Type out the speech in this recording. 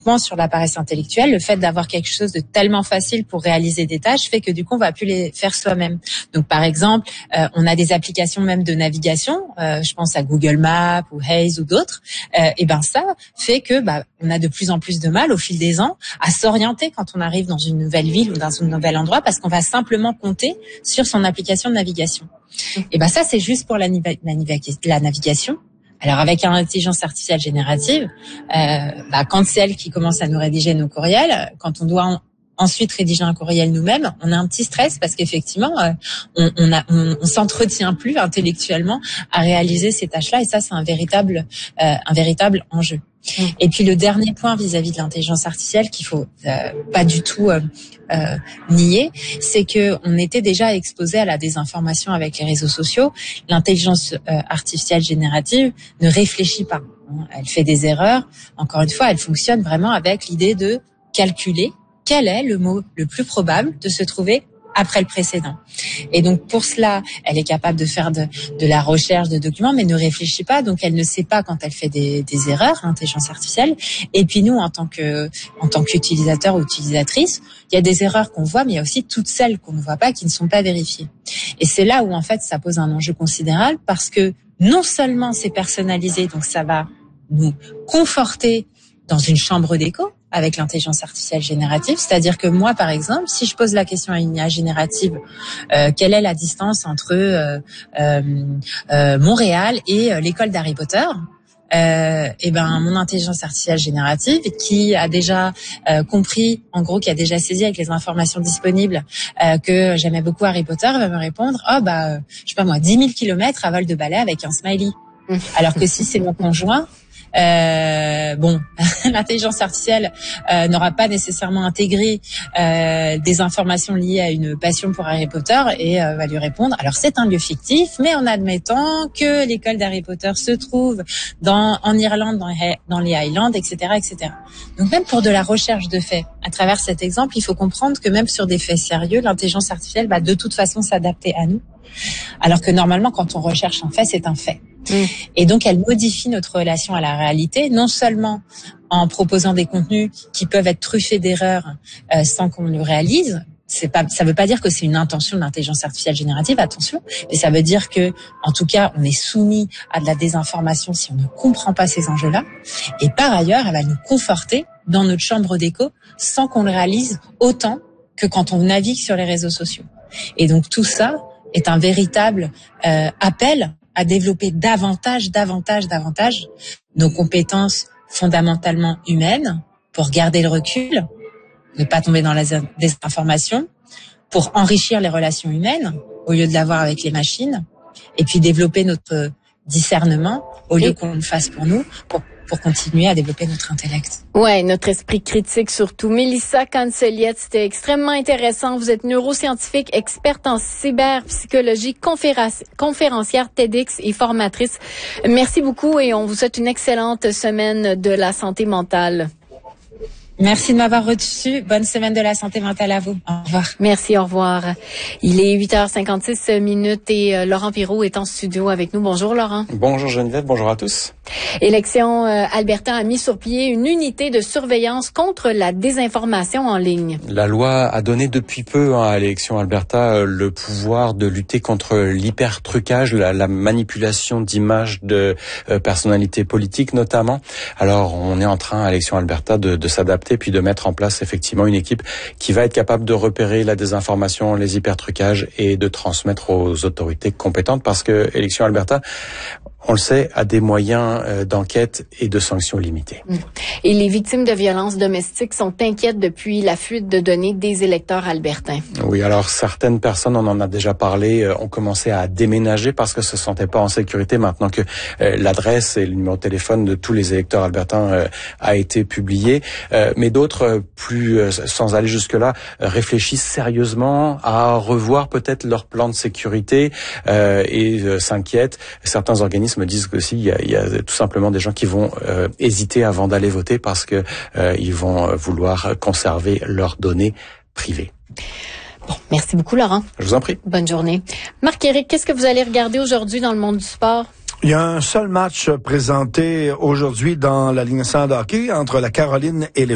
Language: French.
sur la paresse intellectuelle, le fait d'avoir quelque chose de tellement facile pour réaliser des tâches fait que du coup on va plus les faire soi-même. Donc par exemple, on a des applications même de navigation, je pense à Google Maps ou Waze ou d'autres. Et ben ça fait que on a de plus en plus de mal au fil des ans à s'orienter quand on arrive dans une nouvelle ville ou dans un nouvel endroit parce qu'on va simplement compter sur son application de navigation. Et ben ça c'est juste pour la navigation. Alors avec l'intelligence artificielle générative, quand c'est elle qui commence à nous rédiger nos courriels, quand on doit ensuite rédiger un courriel nous-mêmes, on a un petit stress parce qu'effectivement, on s'entretient plus intellectuellement à réaliser ces tâches-là et ça c'est un véritable enjeu. Et puis le dernier point vis-à-vis de l'intelligence artificielle qu'il faut pas du tout nier, c'est que on était déjà exposé à la désinformation avec les réseaux sociaux. L'intelligence artificielle générative ne réfléchit pas. Elle fait des erreurs. Encore une fois, elle fonctionne vraiment avec l'idée de calculer quel est le mot le plus probable de se trouver après le précédent. Et donc pour cela, elle est capable de faire de la recherche de documents, mais ne réfléchit pas. Donc elle ne sait pas quand elle fait des erreurs, l'intelligence artificielle. Et puis nous, en tant qu'utilisateurs ou utilisatrices, il y a des erreurs qu'on voit, mais il y a aussi toutes celles qu'on ne voit pas, qui ne sont pas vérifiées. Et c'est là où en fait ça pose un enjeu considérable parce que non seulement c'est personnalisé, donc ça va nous conforter dans une chambre d'écho avec l'intelligence artificielle générative, c'est-à-dire que moi, par exemple, si je pose la question à une IA générative, quelle est la distance entre Montréal et l'école d'Harry Potter, mon intelligence artificielle générative, qui a déjà compris, en gros, qui a déjà saisi avec les informations disponibles que j'aimais beaucoup Harry Potter, va me répondre, je sais pas moi, 10 000 kilomètres à vol de balai avec un smiley. Alors que si c'est mon conjoint, l'intelligence artificielle n'aura pas nécessairement intégré des informations liées à une passion pour Harry Potter et va lui répondre. Alors c'est un lieu fictif, mais en admettant que l'école d'Harry Potter se trouve en Irlande, dans les Highlands, etc., etc. Donc même pour de la recherche de faits, à travers cet exemple, il faut comprendre que même sur des faits sérieux, l'intelligence artificielle va de toute façon s'adapter à nous. Alors que normalement, quand on recherche un fait, c'est un fait. Et donc, elle modifie notre relation à la réalité, non seulement en proposant des contenus qui peuvent être truffés d'erreurs sans qu'on le réalise. Ça veut pas dire que c'est une intention de l'intelligence artificielle générative, attention, mais ça veut dire que, en tout cas, on est soumis à de la désinformation si on ne comprend pas ces enjeux-là. Et par ailleurs, elle va nous conforter dans notre chambre d'écho sans qu'on le réalise autant que quand on navigue sur les réseaux sociaux. Et donc, tout ça est un véritable appel à développer davantage nos compétences fondamentalement humaines pour garder le recul, ne pas tomber dans la désinformation, pour enrichir les relations humaines au lieu de l'avoir avec les machines, et puis développer notre discernement au lieu qu'on le fasse pour nous, pour continuer à développer notre intellect. Ouais, notre esprit critique surtout. Mélissa Canceliette, c'était extrêmement intéressant. Vous êtes neuroscientifique, experte en cyberpsychologie, conférencière TEDx et formatrice. Merci beaucoup et on vous souhaite une excellente semaine de la santé mentale. Merci de m'avoir reçu. Bonne semaine de la santé mentale à vous. Au revoir. Merci, au revoir. Il est 8h56 et Laurent Pirot est en studio avec nous. Bonjour Laurent. Bonjour Geneviève, bonjour à tous. Élection Alberta a mis sur pied une unité de surveillance contre la désinformation en ligne. La loi a donné depuis peu à l'élection Alberta le pouvoir de lutter contre l'hypertrucage, la manipulation d'images de personnalités politiques notamment. Alors on est en train à l'élection Alberta de s'adapter puis de mettre en place effectivement une équipe qui va être capable de repérer la désinformation, les hypertrucages et de transmettre aux autorités compétentes parce que élection Alberta, on le sait, a des moyens d'enquête et de sanctions limitées. Et les victimes de violences domestiques sont inquiètes depuis la fuite de données des électeurs albertains. Oui, alors certaines personnes, on en a déjà parlé, ont commencé à déménager parce que se sentaient pas en sécurité maintenant que l'adresse et le numéro de téléphone de tous les électeurs albertains a été publié. Mais d'autres, sans aller jusque-là, réfléchissent sérieusement à revoir peut-être leur plan de sécurité et s'inquiètent. Certains organismes me disent qu'aussi il y a tout simplement des gens qui vont hésiter avant d'aller voter parce que ils vont vouloir conserver leurs données privées. Bon, merci beaucoup Laurent. Je vous en prie. Bonne journée. Marc-Éric, qu'est-ce que vous allez regarder aujourd'hui dans le monde du sport? Il y a un seul match présenté aujourd'hui dans la Ligue nationale de hockey entre la Caroline et les